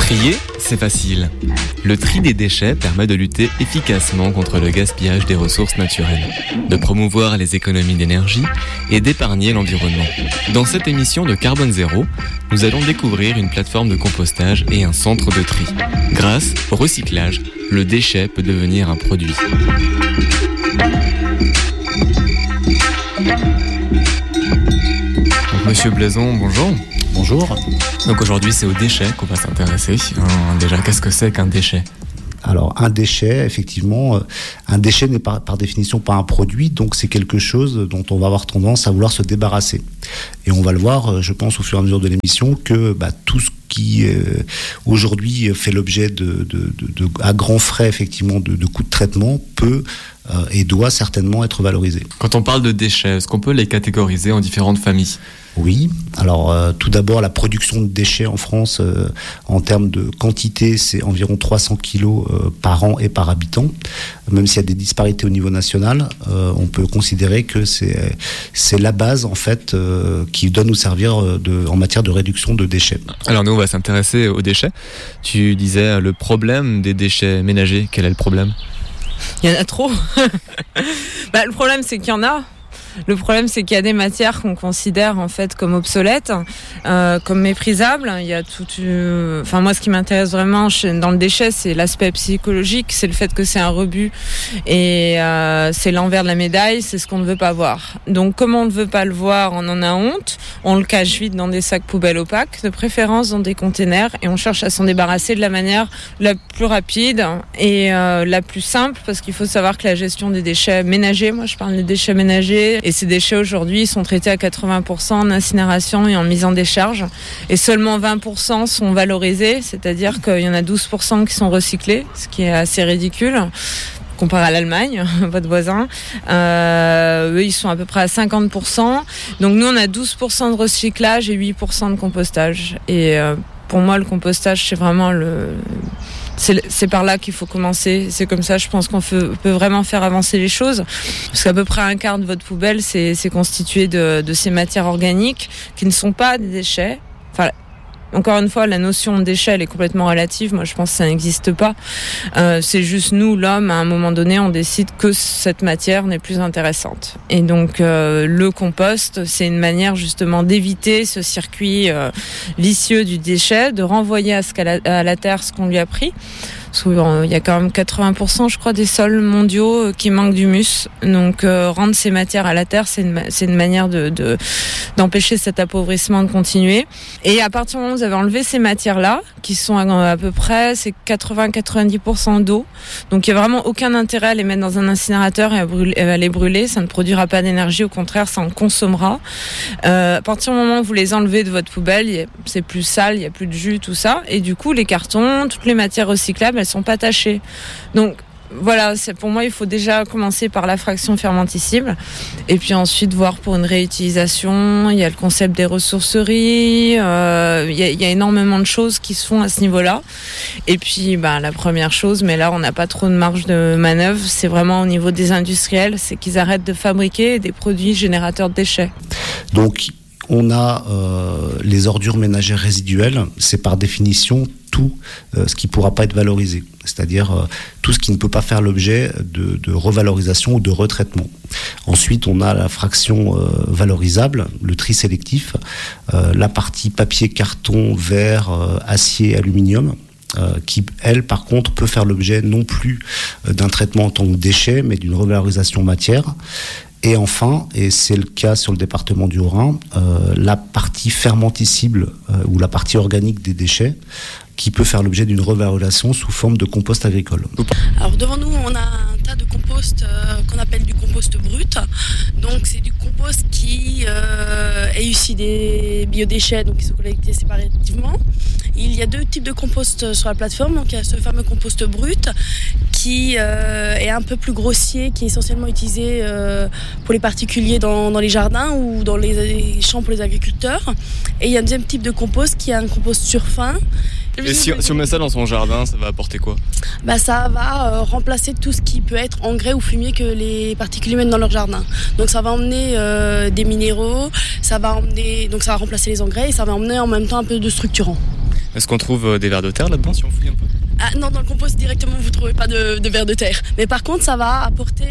Trier, c'est facile. Le tri des déchets permet de lutter efficacement contre le gaspillage des ressources naturelles, de promouvoir les économies d'énergie et d'épargner l'environnement. Dans cette émission de Carbone Zéro, nous allons découvrir une plateforme de compostage et un centre de tri. Grâce au recyclage, le déchet peut devenir un produit. Donc, Monsieur Blaison, bonjour. Bonjour. Donc aujourd'hui, c'est aux déchets qu'on va s'intéresser. Déjà, qu'est-ce que c'est qu'un déchet ? Alors, un déchet, effectivement, un déchet n'est par définition pas un produit, donc c'est quelque chose dont on va avoir tendance à vouloir se débarrasser. Et on va le voir, je pense, au fur et à mesure de l'émission, que tout ce qui aujourd'hui fait l'objet à grands frais, effectivement, de coûts de traitement, peut et doit certainement être valorisé. Quand on parle de déchets, est-ce qu'on peut les catégoriser en différentes familles ? Oui, alors tout d'abord la production de déchets en France en termes de quantité, c'est environ 300 kilos par an et par habitant. Même s'il y a des disparités au niveau national, on peut considérer que c'est la base en fait qui doit nous servir en matière de réduction de déchets. Alors nous on va s'intéresser aux déchets. Tu disais le problème des déchets ménagers, quel est le problème ? Il y en a trop. Le problème c'est qu'il y en a. Le problème, c'est qu'il y a des matières qu'on considère en fait comme obsolètes, comme méprisables. Il y a moi, ce qui m'intéresse vraiment dans le déchet, c'est l'aspect psychologique, c'est le fait que c'est un rebut et c'est l'envers de la médaille, c'est ce qu'on ne veut pas voir. Donc, comme on ne veut pas le voir, on en a honte, on le cache vite dans des sacs poubelles opaques, de préférence dans des containers, et on cherche à s'en débarrasser de la manière la plus rapide et la plus simple, parce qu'il faut savoir que la gestion des déchets ménagers, moi je parle des déchets ménagers, et ces déchets aujourd'hui sont traités à 80% en incinération et en mise en décharge. Et seulement 20% sont valorisés, c'est-à-dire qu'il y en a 12% qui sont recyclés, ce qui est assez ridicule comparé à l'Allemagne, votre voisin. Eux, ils sont à peu près à 50%. Donc nous, on a 12% de recyclage et 8% de compostage. Et pour moi, le compostage, c'est vraiment c'est par là qu'il faut commencer. C'est comme ça, je pense qu'on peut vraiment faire avancer les choses. Parce qu'à peu près un quart de votre poubelle, c'est constitué de ces matières organiques qui ne sont pas des déchets. Enfin, encore une fois, la notion de déchet, elle est complètement relative. Moi, je pense que ça n'existe pas. C'est juste nous, l'homme, à un moment donné, on décide que cette matière n'est plus intéressante. Et donc, le compost, c'est une manière justement d'éviter ce circuit vicieux du déchet, de renvoyer à la terre ce qu'on lui a pris. Parce qu'il y a quand même 80%, je crois, des sols mondiaux qui manquent d'humus. Donc, rendre ces matières à la terre, c'est une manière d'empêcher cet appauvrissement de continuer. Et à partir du moment où vous avez enlevé ces matières-là, qui sont à peu près, c'est 80-90% d'eau. Donc, il n'y a vraiment aucun intérêt à les mettre dans un incinérateur et à les brûler. Ça ne produira pas d'énergie. Au contraire, ça en consommera. À partir du moment où vous les enlevez de votre poubelle, c'est plus sale, il n'y a plus de jus, tout ça. Et du coup, les cartons, toutes les matières recyclables, elles sont pas tachées. Donc voilà, pour moi, il faut déjà commencer par la fraction fermentescible et puis ensuite voir pour une réutilisation. Il y a le concept des ressourceries, il y a énormément de choses qui se font à ce niveau-là. Et puis la première chose, mais là on n'a pas trop de marge de manœuvre, c'est vraiment au niveau des industriels, c'est qu'ils arrêtent de fabriquer des produits générateurs de déchets. Donc on a les ordures ménagères résiduelles, c'est par définition tout ce qui ne pourra pas être valorisé, c'est-à-dire tout ce qui ne peut pas faire l'objet de revalorisation ou de retraitement. Ensuite, on a la fraction valorisable, le tri sélectif, la partie papier, carton, verre, acier, aluminium, qui, elle, par contre, peut faire l'objet non plus d'un traitement en tant que déchet, mais d'une revalorisation matière. Et enfin, et c'est le cas sur le département du Haut-Rhin, la partie fermentescible ou la partie organique des déchets qui peut faire l'objet d'une revalorisation sous forme de compost agricole. Alors devant nous, on a un tas de compost qu'on appelle du compost brut. Donc c'est du compost qui est issu des biodéchets, donc qui sont collectés séparativement. Il y a deux types de compost sur la plateforme. Donc il y a ce fameux compost brut qui est un peu plus grossier, qui est essentiellement utilisé pour les particuliers dans les jardins ou dans les champs pour les agriculteurs. Et il y a un deuxième type de compost qui est un compost surfin. Et si on met ça dans son jardin, ça va apporter quoi ? Ça va remplacer tout ce qui peut être engrais ou fumier que les particuliers mettent dans leur jardin. Donc ça va emmener des minéraux, ça va remplacer les engrais et ça va emmener en même temps un peu de structurant. Est-ce qu'on trouve des vers de terre là-dedans si on fouille un peu? Ah non, dans le compost directement vous ne trouvez pas de vers de terre. Mais par contre ça va apporter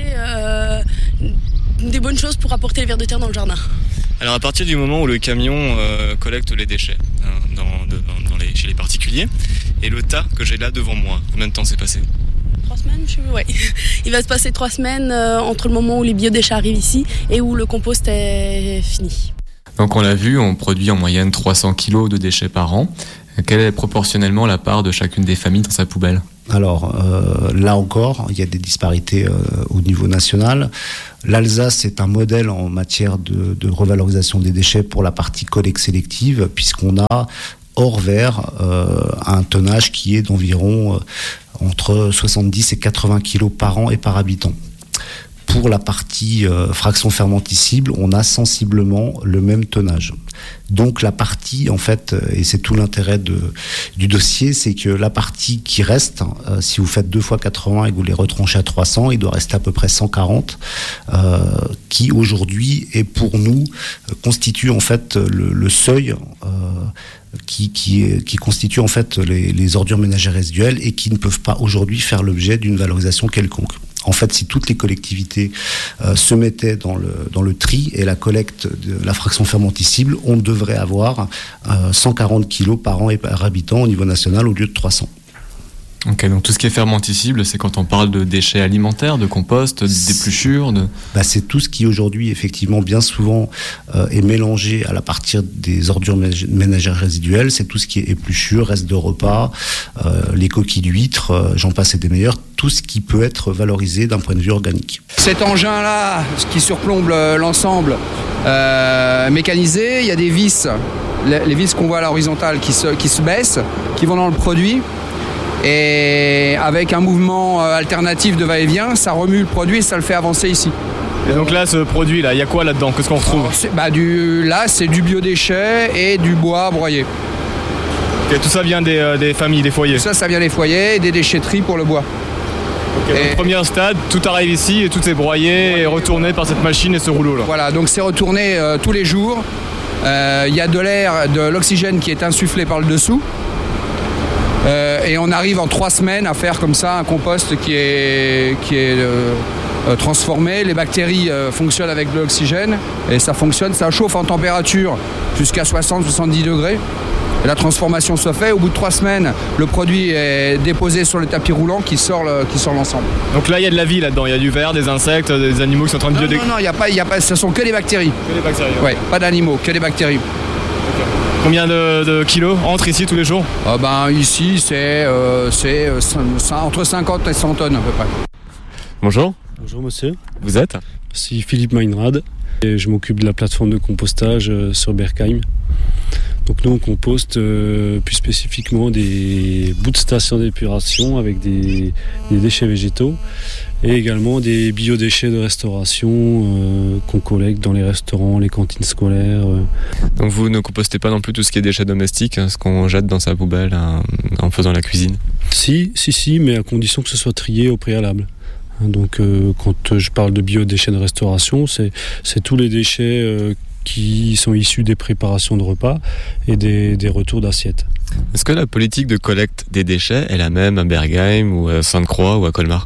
des bonnes choses pour apporter les vers de terre dans le jardin. Alors à partir du moment où le camion collecte les déchets chez les particuliers, et le tas que j'ai là devant moi, combien de temps s'est passé? 3 semaines, ouais. Il va se passer 3 semaines entre le moment où les biodéchets arrivent ici et où le compost est fini. Donc on l'a vu, on produit en moyenne 300 kg de déchets par an. Quelle est proportionnellement la part de chacune des familles dans sa poubelle? Alors là encore, il y a des disparités au niveau national. L'Alsace est un modèle en matière de revalorisation des déchets pour la partie collecte sélective, puisqu'on a hors verre un tonnage qui est d'environ entre 70 et 80 kg par an et par habitant. Pour la partie fraction fermenticible, on a sensiblement le même tonnage. Donc la partie, en fait, et c'est tout l'intérêt du dossier, c'est que la partie qui reste, si vous faites 2 fois 80 et que vous les retranchez à 300, il doit rester à peu près 140, qui aujourd'hui, et pour nous, constitue en fait le seuil qui constitue en fait les ordures ménagères résiduelles et qui ne peuvent pas aujourd'hui faire l'objet d'une valorisation quelconque. En fait, si toutes les collectivités se mettaient dans le tri et la collecte de la fraction fermenticible, on devrait avoir 140 kg par an et par habitant au niveau national au lieu de 300. Ok, donc tout ce qui est fermenticible, c'est quand on parle de déchets alimentaires, de compost, d'épluchures c'est tout ce qui aujourd'hui, effectivement, bien souvent est mélangé à la partir des ordures ménagères résiduelles. C'est tout ce qui est épluchures, restes de repas, les coquilles d'huîtres, j'en passe et des meilleurs, tout ce qui peut être valorisé d'un point de vue organique. Cet engin-là, qui surplombe l'ensemble mécanisé, il y a des vis, les vis qu'on voit à l'horizontale qui se baissent, qui vont dans le produit. Et avec un mouvement alternatif de va-et-vient, ça remue le produit et ça le fait avancer ici. Et donc là, ce produit-là, il y a quoi là-dedans? Qu'est-ce qu'on retrouve? Là, c'est du biodéchet et du bois broyé. Et tout ça vient des familles, des foyers? Tout ça vient des foyers et des déchetteries pour le bois. Okay, donc, premier stade, tout arrive ici et tout est broyé et retourné par cette machine et ce rouleau-là. Voilà, donc c'est retourné tous les jours. Il y a de l'air, de l'oxygène qui est insufflé par le dessous. Et on arrive en 3 semaines à faire comme ça un compost qui est transformé. Les bactéries fonctionnent avec de l'oxygène et ça fonctionne, ça chauffe en température jusqu'à 60-70 degrés. Et la transformation se fait. Au bout de 3 semaines, le produit est déposé sur le tapis roulant qui sort l'ensemble. Donc là, il y a de la vie là-dedans. Il y a du verre, des insectes, des animaux qui sont en train de Non, il y a pas. Ce sont que des bactéries. Que des bactéries. Ouais, pas d'animaux, que des bactéries. Okay. Combien de kilos entrent ici tous les jours? Ici, c'est entre 50 et 100 tonnes à peu près. Bonjour. Bonjour monsieur. Vous êtes? C'est Philippe Meinrad et je m'occupe de la plateforme de compostage sur Berkheim. Donc nous on composte plus spécifiquement des bouts de stations d'épuration avec des déchets végétaux et également des biodéchets de restauration qu'on collecte dans les restaurants, les cantines scolaires. Donc vous ne compostez pas non plus tout ce qui est déchets domestiques, ce qu'on jette dans sa poubelle en faisant la cuisine? Si, mais à condition que ce soit trié au préalable. Donc quand je parle de biodéchets de restauration, c'est tous les déchets qui sont issus des préparations de repas et des retours d'assiettes. Est-ce que la politique de collecte des déchets est la même à Berkheim ou à Sainte-Croix ou à Colmar?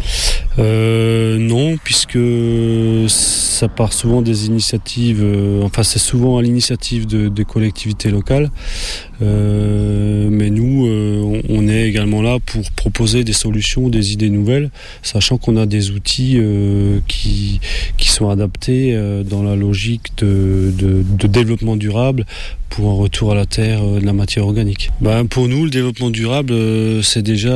Non, puisque ça part souvent des initiatives, c'est souvent à l'initiative des collectivités locales, mais nous on est également là pour proposer des solutions, des idées nouvelles, sachant qu'on a des outils qui sont adaptés dans la logique de développement durable pour un retour à la terre de la matière organique. Pour nous, le développement durable, c'est déjà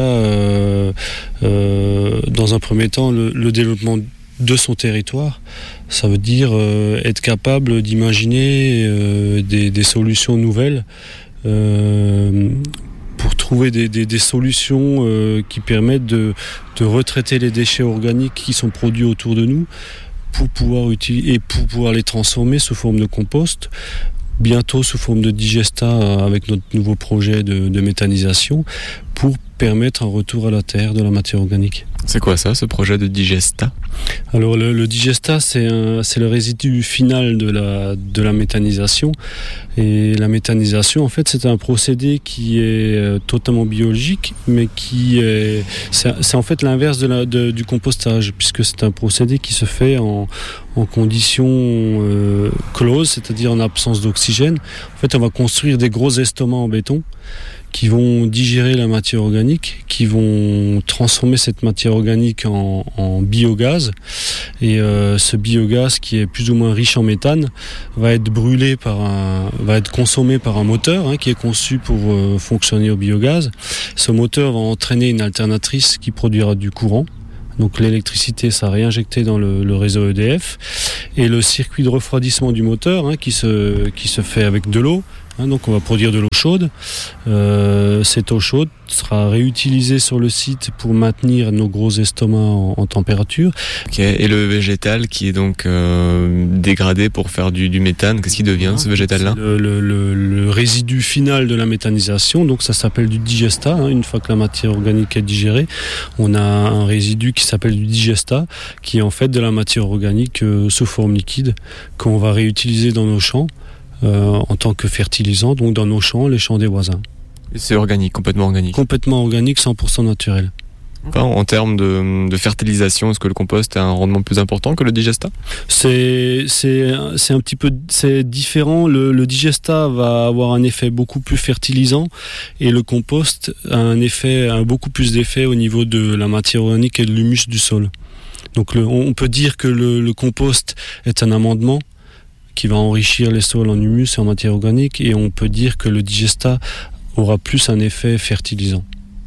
dans un premier temps le développement de son territoire. Ça veut dire être capable d'imaginer des solutions nouvelles pour trouver des solutions qui permettent de retraiter les déchets organiques qui sont produits autour de nous pour pouvoir les transformer sous forme de compost, bientôt sous forme de digesta avec notre nouveau projet de méthanisation, pour permettre un retour à la terre de la matière organique. C'est quoi ça, ce projet de Digesta ? Alors le Digesta, c'est le résidu final de la méthanisation. Et la méthanisation, en fait, c'est un procédé qui est totalement biologique, mais c'est en fait l'inverse du compostage, puisque c'est un procédé qui se fait en conditions closes, c'est-à-dire en absence d'oxygène. En fait, on va construire des gros estomacs en béton qui vont digérer la matière organique, qui vont transformer cette matière organique en biogaz. Et ce biogaz, qui est plus ou moins riche en méthane, va être consommé par un moteur qui est conçu pour fonctionner au biogaz. Ce moteur va entraîner une alternatrice qui produira du courant. Donc l'électricité sera réinjectée dans le réseau EDF. Et le circuit de refroidissement du moteur, qui se fait avec de l'eau, donc on va produire de l'eau chaude. Cette eau chaude sera réutilisée sur le site pour maintenir nos gros estomacs en température. Okay. Et le végétal qui est donc dégradé pour faire du méthane, qu'est-ce qui devient ce végétal-là ? Le résidu final de la méthanisation, donc ça s'appelle du digesta. Une fois que la matière organique est digérée, on a un résidu qui s'appelle du digesta, qui est en fait de la matière organique sous forme liquide qu'on va réutiliser dans nos champs. En tant que fertilisant, donc dans nos champs, les champs des voisins. Et c'est organique, complètement organique ? Complètement organique, 100% naturel. Enfin, en termes de fertilisation, est-ce que le compost a un rendement plus important que le digesta ? C'est un petit peu différent. Le digesta va avoir un effet beaucoup plus fertilisant et le compost a beaucoup plus d'effet au niveau de la matière organique et de l'humus du sol. Donc on peut dire que le compost est un amendement qui va enrichir les sols en humus et en matière organique, et on peut dire que le digesta aura plus un effet fertilisant.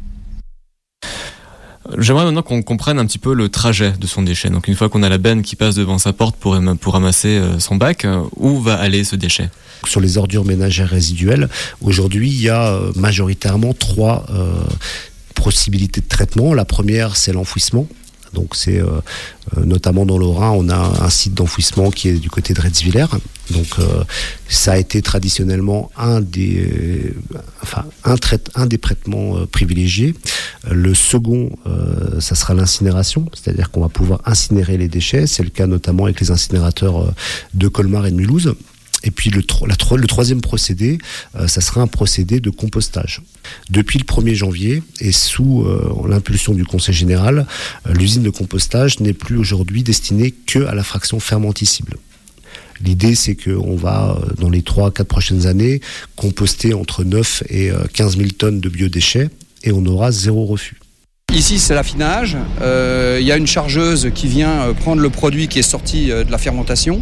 J'aimerais maintenant qu'on comprenne un petit peu le trajet de son déchet. Donc une fois qu'on a la benne qui passe devant sa porte pour ramasser son bac, où va aller ce déchet ? Sur les ordures ménagères résiduelles, aujourd'hui il y a majoritairement 3 possibilités de traitement. La première, c'est l'enfouissement. Donc c'est notamment dans l'Haut-Rhin, on a un site d'enfouissement qui est du côté de Retzwiller. Donc ça a été traditionnellement un des traitements privilégiés. Le second, ça sera l'incinération, c'est-à-dire qu'on va pouvoir incinérer les déchets. C'est le cas notamment avec les incinérateurs de Colmar et de Mulhouse. Et puis le troisième procédé, ça sera un procédé de compostage. Depuis le 1er janvier, et sous l'impulsion du Conseil général, l'usine de compostage n'est plus aujourd'hui destinée que à la fraction fermentescible. L'idée, c'est qu'on va, dans les 3-4 prochaines années, composter entre 9 et 15 000 tonnes de biodéchets, et on aura 0 refus. Ici, c'est l'affinage. Il y a une chargeuse qui vient prendre le produit qui est sorti de la fermentation,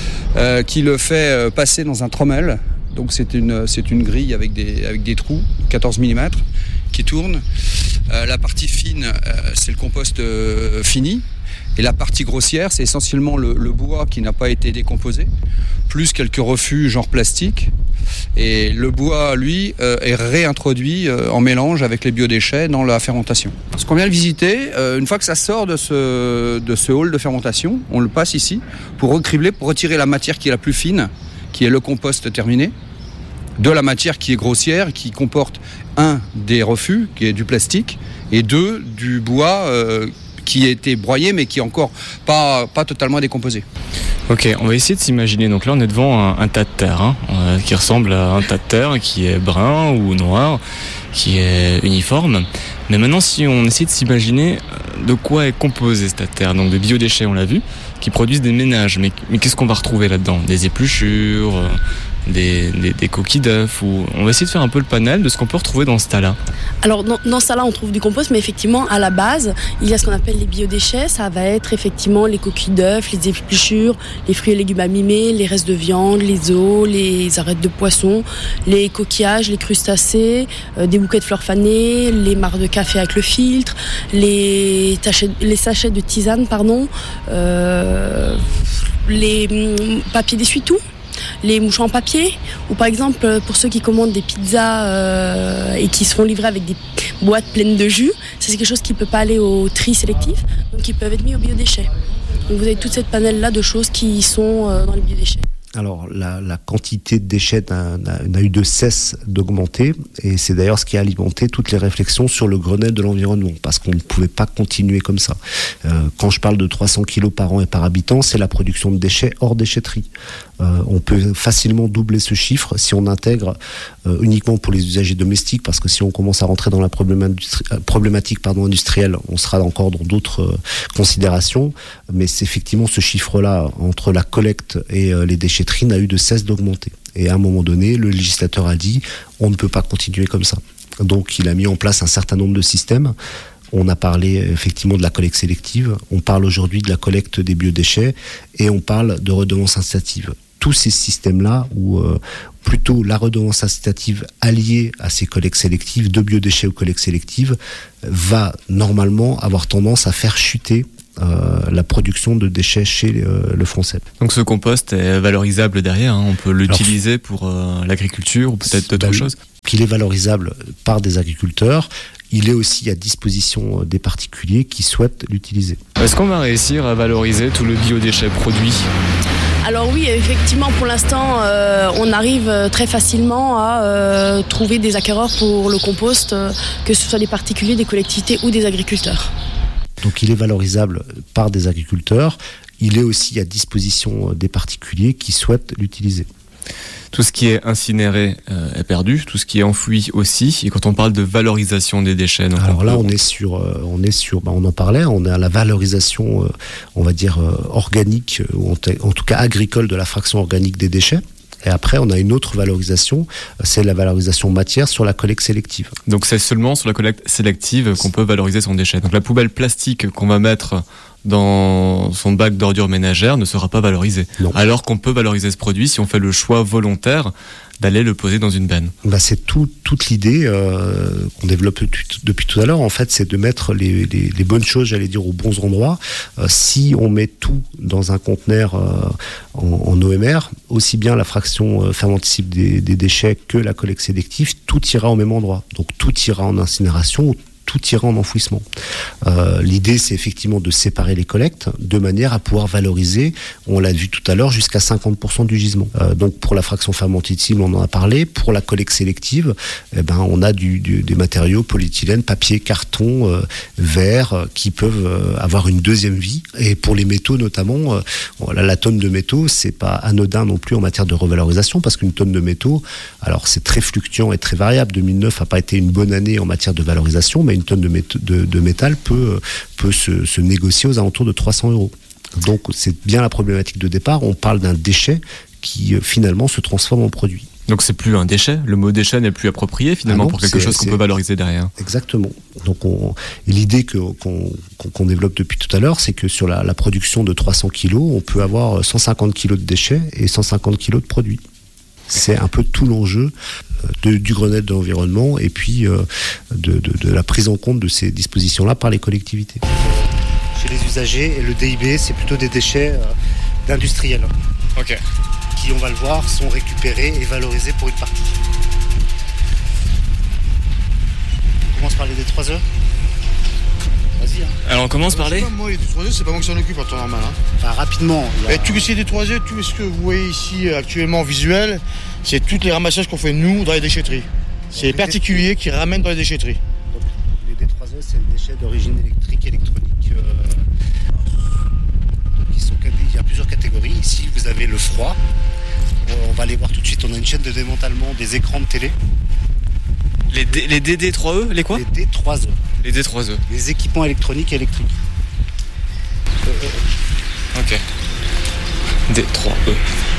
qui le fait passer dans un trommel. Donc c'est une grille avec des trous, 14 mm, qui tourne. La partie fine, c'est le compost fini. Et la partie grossière, c'est essentiellement le bois qui n'a pas été décomposé, plus quelques refus genre plastique. Et le bois, lui, est réintroduit en mélange avec les biodéchets dans la fermentation. Ce qu'on vient de visiter, une fois que ça sort de ce hall de fermentation, on le passe ici pour recribler, pour retirer la matière qui est la plus fine, qui est le compost terminé, de la matière qui est grossière, qui comporte 1 des refus, qui est du plastique, et 2 du bois qui a été broyé mais qui est encore pas totalement décomposé. Ok, on va essayer de s'imaginer. Donc là, on est devant un tas de terre qui ressemble à un tas de terre qui est brun ou noir, qui est uniforme. Mais maintenant, si on essaie de s'imaginer de quoi est composé ce tas de terre, donc de biodéchets, on l'a vu, qui produisent des ménages. Mais qu'est-ce qu'on va retrouver là-dedans ? Des épluchures, des coquilles d'œufs, ou on va essayer de faire un peu le panel de ce qu'on peut retrouver dans ce tas-là. Alors dans ce tas-là, on trouve du compost, mais effectivement, à la base, il y a ce qu'on appelle les biodéchets. Ça va être effectivement les coquilles d'œufs, les épluchures, les fruits et légumes abîmés, les restes de viande, les os, les arêtes de poisson, les coquillages, les crustacés, des bouquets de fleurs fanées, les marcs de café avec le filtre, les sachets de tisane, les papiers d'essuie-tout, les mouchoirs en papier, ou par exemple pour ceux qui commandent des pizzas et qui seront livrés avec des boîtes pleines de jus, c'est quelque chose qui ne peut pas aller au tri sélectif, donc ils peuvent être mis aux biodéchets. Donc vous avez toute cette panel là de choses qui sont dans les biodéchets. Alors, la quantité de déchets n'a eu de cesse d'augmenter, et c'est d'ailleurs ce qui a alimenté toutes les réflexions sur le Grenelle de l'environnement, parce qu'on ne pouvait pas continuer comme ça. Quand je parle de 300 kilos par an et par habitant, c'est la production de déchets hors déchetterie. On peut facilement doubler ce chiffre si on intègre uniquement pour les usagers domestiques, parce que si on commence à rentrer dans la problématique industrielle, on sera encore dans d'autres considérations, mais c'est effectivement ce chiffre-là, entre la collecte et les déchetteries, n'a eu de cesse d'augmenter. Et à un moment donné, le législateur a dit on ne peut pas continuer comme ça. Donc il a mis en place un certain nombre de systèmes. On a parlé effectivement de la collecte sélective, on parle aujourd'hui de la collecte des biodéchets et on parle de redevance incitative. Tous ces systèmes-là, ou plutôt la redevance incitative alliée à ces collectes sélectives, de biodéchets ou collectes sélectives, va normalement avoir tendance à faire chuter la production de déchets chez le Français. Donc ce compost est valorisable derrière, on peut l'utiliser pour l'agriculture ou peut-être d'autres choses. Qu'il est valorisable par des agriculteurs, il est aussi à disposition des particuliers qui souhaitent l'utiliser. Est-ce qu'on va réussir à valoriser tout le biodéchet produit ? Alors oui, effectivement, pour l'instant, on arrive très facilement à trouver des acquéreurs pour le compost, que ce soit des particuliers, des collectivités ou des agriculteurs. Donc il est valorisable par des agriculteurs, il est aussi à disposition des particuliers qui souhaitent l'utiliser. Tout ce qui est incinéré est perdu, tout ce qui est enfoui aussi. Et quand on parle de valorisation des déchets, donc alors là on en parlait, on est à la valorisation, on va dire organique, ou en tout cas agricole de la fraction organique des déchets. Et après, on a une autre valorisation, c'est la valorisation matière sur la collecte sélective. Donc c'est seulement sur la collecte sélective qu'on peut valoriser son déchet. Donc la poubelle plastique qu'on va mettre dans son bac d'ordures ménagères ne sera pas valorisée. Non. Alors qu'on peut valoriser ce produit si on fait le choix volontaire d'aller le poser dans une benne. C'est toute l'idée qu'on développe depuis tout à l'heure, en fait, c'est de mettre les bonnes choses, j'allais dire, aux bons endroits. Si on met tout dans un conteneur en OMR, aussi bien la fraction fermentescible des déchets que la collecte sélective, tout ira au même endroit. Donc tout ira en incinération, tout ira en enfouissement. L'idée, c'est effectivement de séparer les collectes de manière à pouvoir valoriser, on l'a vu tout à l'heure, jusqu'à 50% du gisement. Donc pour la fraction fermentescible, on en a parlé. Pour la collecte sélective, on a des matériaux polyéthylène, papier, carton, verre, qui peuvent avoir une deuxième vie. Et pour les métaux notamment, la tonne de métaux, c'est pas anodin non plus en matière de revalorisation, parce qu'une tonne de métaux, alors c'est très fluctuant et très variable. 2009 n'a pas été une bonne année en matière de valorisation, mais une tonne de métal peut se négocier aux alentours de 300 €. Donc c'est bien la problématique de départ. On parle d'un déchet qui finalement se transforme en produit. Donc c'est plus un déchet, le mot déchet n'est plus approprié finalement pour quelque chose qu'on peut valoriser derrière. Exactement. Donc l'idée qu'on développe depuis tout à l'heure, c'est que sur la production de 300 kilos, on peut avoir 150 kilos de déchets et 150 kilos de produits. C'est un peu tout l'enjeu du Grenelle de l'environnement et puis de la prise en compte de ces dispositions-là par les collectivités. Chez les usagers, le DIB, c'est plutôt des déchets d'industriels. Ok. Qui, on va le voir, sont récupérés et valorisés pour une partie. On commence par les D3E. Vas-y. Alors on commence par les... Moi, les D3E, c'est pas moi qui s'en occupe en temps normal. Rapidement. Tous ces D3E, tout ce que vous voyez ici actuellement en visuel, c'est tous les ramassages qu'on fait nous dans les déchetteries. C'est les particuliers qui ramènent dans les déchetteries. Donc, les D3E, c'est des déchets d'origine électrique, électronique. Il y a plusieurs catégories. Ici, vous avez le froid. On va aller voir tout de suite. On a une chaîne de démantèlement des écrans de télé. Les DD3E, les quoi ? Les D3E. Les D3E. Les équipements électroniques et électriques. Ok. D3E.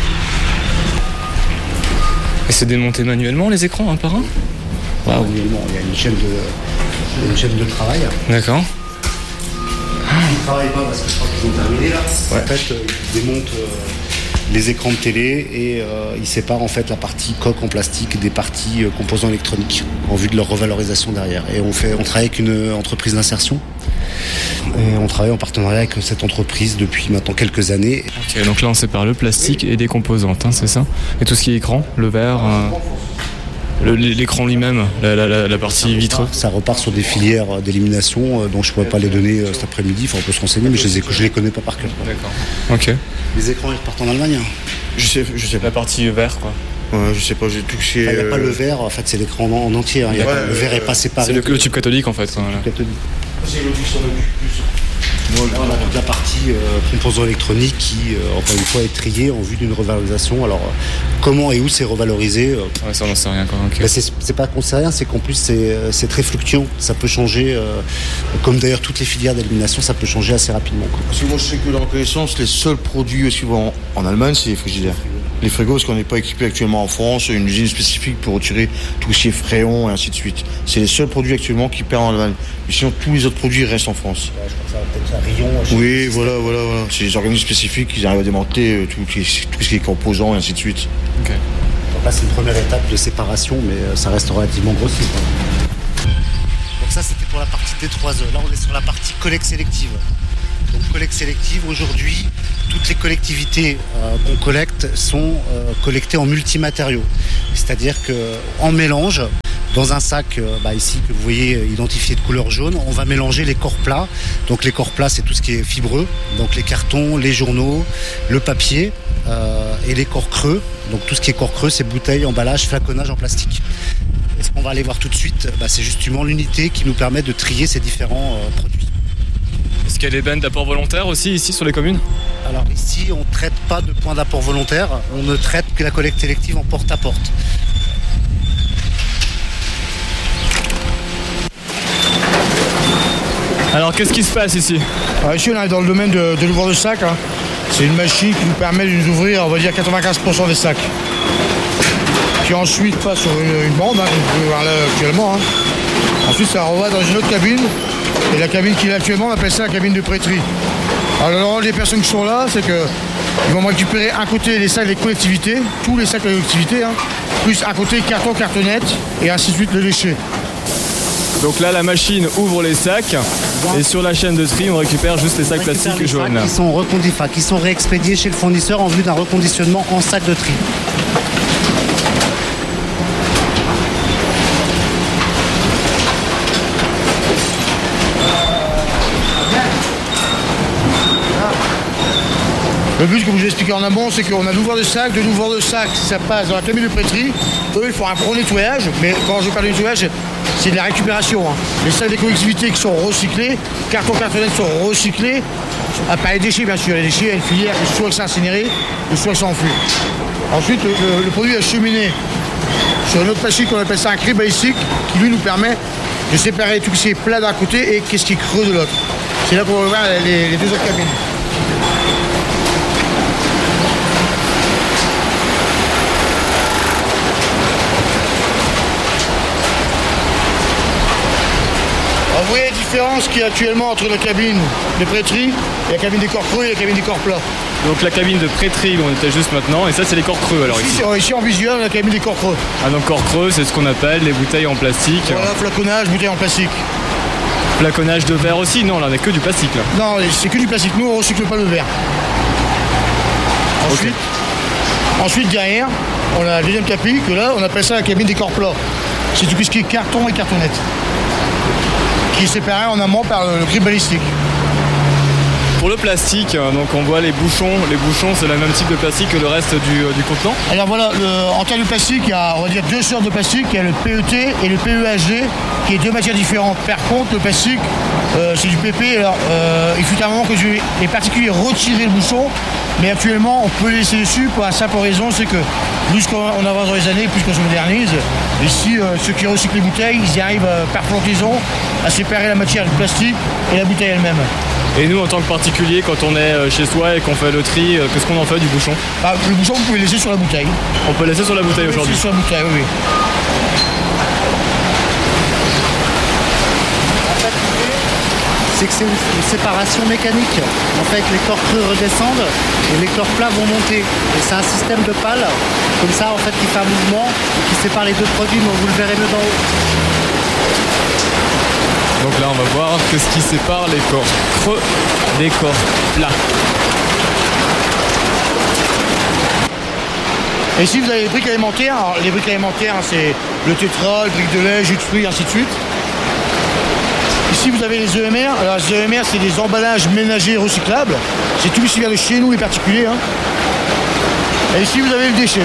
Et c'est démonté manuellement les écrans un par un ? Waouh. Manuellement, il y a une chaîne de travail. D'accord. Ils ne travaillent pas parce que je crois qu'ils ont terminé là. Ouais. En fait, ils démontent les écrans de télé et ils séparent en fait la partie coque en plastique des parties composants électroniques en vue de leur revalorisation derrière. Et on travaille avec une entreprise d'insertion. Et on travaille en partenariat avec cette entreprise depuis maintenant quelques années. Ok, donc là on sépare le plastique et des composantes, c'est ça ? Et tout ce qui est écran, le verre, l'écran lui-même, la partie vitreux. Ça repart sur des filières d'élimination dont je ne pourrais pas les donner cet après-midi. On peut se renseigner, mais je les connais pas par cœur. D'accord. Ok. Les écrans ils repartent en Allemagne. Je sais pas. La partie vert, quoi. Ouais, je sais pas, j'ai touché. Il n'y a pas le verre, en fait, c'est l'écran en entier. Hein. Le verre est pas séparé. C'est le tube cathodique, en fait. C'est le tube cathodique. Là, on a toute la partie composants électroniques qui, encore une fois, est triée en vue d'une revalorisation. Alors, comment et où c'est revalorisé Ouais, ça, on n'en sait rien, quoi. Okay. Ben, c'est pas qu'on sait rien, c'est qu'en plus, c'est très fluctuant. Ça peut changer, comme d'ailleurs toutes les filières d'élimination, ça peut changer assez rapidement. Quoi. Parce que moi, je sais que dans la connaissance, les seuls produits souvent en Allemagne, c'est les frigidaires. Les frigos, parce qu'on n'est pas équipé actuellement en France, une usine spécifique pour retirer tout ce qui est fréon et ainsi de suite. C'est les seuls produits actuellement qui perdent en Allemagne. Mais sinon, tous les autres produits restent en France. Ouais, je crois que ça va peut-être un rayon. Oui, voilà. C'est des organismes spécifiques qui arrivent à démonter tout ce qui est composants et ainsi de suite. Ok. Donc là, c'est une première étape de séparation, mais ça reste relativement grossier. Donc ça, c'était pour la partie D3E. Là, on est sur la partie collecte sélective. Donc collecte sélective, aujourd'hui, toutes les collectivités qu'on collecte sont collectées en multimatériaux. C'est-à-dire qu'en mélange, dans un sac ici que vous voyez identifié de couleur jaune, on va mélanger les corps plats. Donc les corps plats, c'est tout ce qui est fibreux, donc les cartons, les journaux, le papier et les corps creux. Donc tout ce qui est corps creux, c'est bouteilles, emballages, flaconnage en plastique. Et ce qu'on va aller voir tout de suite, c'est justement l'unité qui nous permet de trier ces différents produits. Est-ce qu'il y a des bennes d'apport volontaire aussi ici sur les communes ? Alors ici, on ne traite pas de points d'apport volontaire, on ne traite que la collecte sélective en porte-à-porte. Alors qu'est-ce qui se passe ici ? Alors ici, on est dans le domaine de l'ouvreur de sac. Hein. C'est une machine qui nous permet de nous ouvrir, on va dire, 95% des sacs. Qui ensuite passe sur une bande, comme vous pouvez voir là actuellement. Hein. Ensuite, ça renvoie dans une autre cabine. Et la cabine qu'il a actuellement, on appelle ça la cabine de prêterie. Alors les personnes qui sont là, c'est qu'ils vont récupérer un côté les sacs des collectivités, tous les sacs des collectivités, hein, plus un côté carton, cartonnette, et ainsi de suite le déchet. Donc là, la machine ouvre les sacs, et sur la chaîne de tri, on récupère juste les sacs plastiques jaunes. Qui sont réexpédiés chez le fournisseur en vue d'un reconditionnement en sac de tri. Le but, comme je vous ai expliqué en amont, c'est qu'on a l'ouvreur de sac, si ça passe dans la cabine de prêterie, eux, ils font un gros nettoyage, mais quand je parle de nettoyage, c'est de la récupération. Hein. Les sacs des collectivités qui sont recyclés, cartonnettes sont recyclés, pas les déchets bien sûr, les déchets, il y a une filière qui soit c'est incinéré, soit c'est enfoui. Ensuite, le produit est acheminé sur une autre plastique qu'on appelle ça un cri balistique, qui lui nous permet de séparer tout ce qui est plat d'un côté et qu'est-ce qui est creux de l'autre. C'est là qu'on va voir les deux autres cabines. Vous voyez la différence qu'il y a actuellement entre la cabine de prêterie et la cabine des corps creux et la cabine des corps plats. Donc la cabine de prêterie où on était juste maintenant, et ça c'est les corps creux alors ici en visuel, la cabine des corps creux. Ah donc corps creux, c'est ce qu'on appelle les bouteilles en plastique. Voilà, flaconnage, bouteilles en plastique. Flaconnage de verre aussi? Non, là on a que du plastique là. Non, c'est que du plastique, nous on recycle pas le verre. Ensuite derrière, on a la deuxième cabine, que là on appelle ça la cabine des corps plats. C'est tout ce qui est carton et cartonnette, qui est séparé en amont par le grip balistique. Pour le plastique, donc on voit les bouchons c'est le même type de plastique que le reste du contenant. Alors voilà, en termes de plastique, il y a on va dire deux sortes de plastique, il y a le PET et le PEHD, qui est deux matières différentes. Par contre, le plastique, c'est du PP. Alors, il fut un moment que les particuliers retiraient le bouchon, mais actuellement, on peut le laisser dessus pour la simple raison, c'est que plus qu'on avance dans les années, plus qu'on se modernise. Ici, ceux qui recyclent les bouteilles, ils y arrivent par flottaison à séparer la matière du plastique et la bouteille elle-même. Et nous, en tant que particulier, quand on est chez soi et qu'on fait le tri, qu'est-ce qu'on en fait du bouchon? Le bouchon, vous pouvez le laisser sur la bouteille. On peut le laisser sur la bouteille aujourd'hui? Sur la bouteille, oui. C'est que c'est une séparation mécanique. En fait, les corps creux redescendent et les corps plats vont monter. Et c'est un système de pales, comme ça, en fait, qui fait un mouvement et qui sépare les deux produits, mais vous le verrez mieux d'en haut. Donc là, on va voir qu'est-ce qui sépare les corps creux des corps plats. Et ici, vous avez les briques alimentaires. Alors, les briques alimentaires, c'est le tétra, le brique de lait, jus de fruits, ainsi de suite. Ici, vous avez les EMR. Alors, les EMR, c'est des emballages ménagers recyclables. C'est tout ce qui vient de chez nous, les particuliers. Hein. Et ici, vous avez le déchet.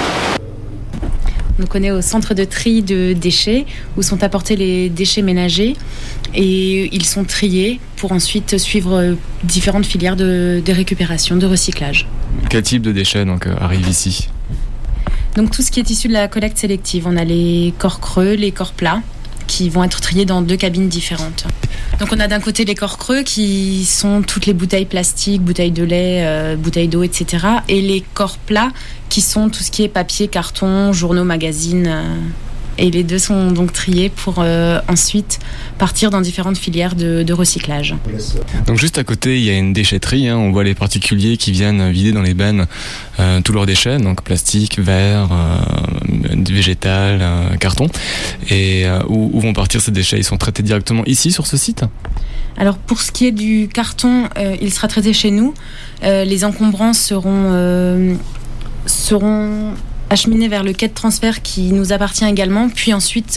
Donc on est au centre de tri de déchets où sont apportés les déchets ménagers et ils sont triés pour ensuite suivre différentes filières de récupération, de recyclage. Quel type de déchets donc arrive ici ? Donc tout ce qui est issu de la collecte sélective, on a les corps creux, les corps plats qui vont être triés dans 2 cabines différentes. Donc on a d'un côté les corps creux qui sont toutes les bouteilles plastiques, bouteilles de lait, bouteilles d'eau, etc. Et les corps plats qui sont tout ce qui est papier, carton, journaux, magazines. Et les 2 sont donc triés pour ensuite partir dans différentes filières de recyclage. Donc juste à côté, il y a une déchetterie. On voit les particuliers qui viennent vider dans les bennes tous leurs déchets, donc plastique, verre, végétal, carton. Et où vont partir ces déchets ? Ils sont traités directement ici, sur ce site ? Alors pour ce qui est du carton, il sera traité chez nous. Les encombrants seront acheminés vers le quai de transfert qui nous appartient également, puis ensuite